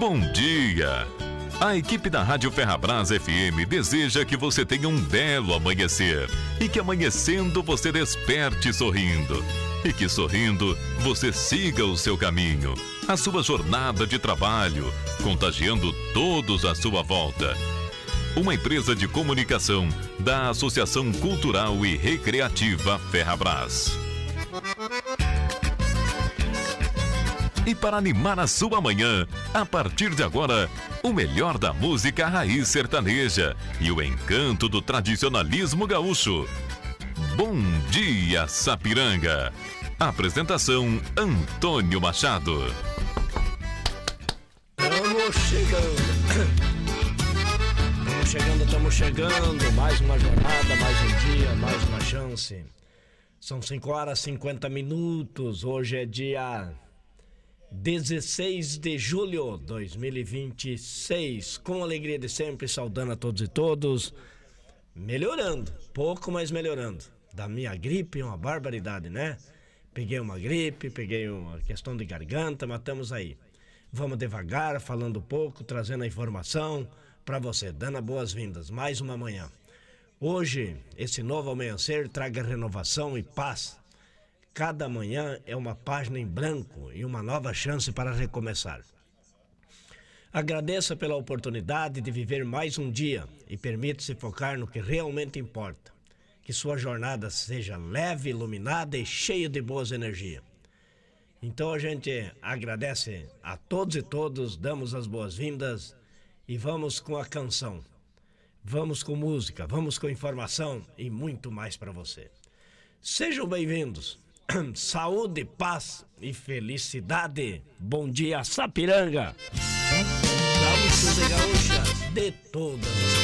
Bom dia! A equipe da Rádio Ferrabras FM deseja que você tenha um belo amanhecer e que amanhecendo você desperte sorrindo. E que sorrindo você siga o seu caminho, a sua jornada de trabalho, contagiando todos à sua volta. Uma empresa de comunicação da Associação Cultural e Recreativa Ferrabras. E para animar a sua manhã, a partir de agora, o melhor da música raiz sertaneja e o encanto do tradicionalismo gaúcho. Bom dia, Sapiranga. Apresentação, Antônio Machado. Estamos chegando. Mais uma jornada, mais um dia, mais uma chance. São 5 horas e 50 minutos. Hoje é dia 16 de julho de 2026. Com alegria de sempre, saudando a todos e todos. Melhorando, pouco, mas melhorando. Da minha gripe, uma barbaridade, né? Peguei uma gripe, peguei uma questão de garganta, mas estamos aí. Vamos devagar, falando pouco, trazendo a informação para você, dando boas-vindas. Mais uma manhã. Hoje, esse novo amanhecer traga renovação e paz. Cada manhã é uma página em branco e uma nova chance para recomeçar. Agradeça pela oportunidade de viver mais um dia e permita-se focar no que realmente importa. Que sua jornada seja leve, iluminada e cheia de boas energias. Então a gente agradece a todos e todos, damos as boas-vindas e vamos com a canção. Vamos com música, vamos com informação e muito mais para você. Sejam bem-vindos. Saúde, paz e felicidade. Bom dia, Sapiranga. Gaúchos e gaúchas de todas as